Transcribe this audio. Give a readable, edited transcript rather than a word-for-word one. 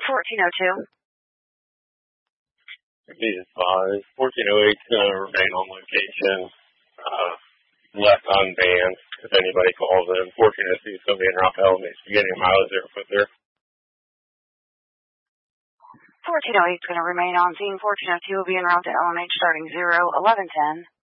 1402. Be advised, 1408 is going to remain on location, left unbanned. If anybody calls in, 1402 is going to be en route to LMH, beginning mileage 0 foot there. 1408 is going to remain on scene. 1402 will be en route to LMH starting 0, 1110.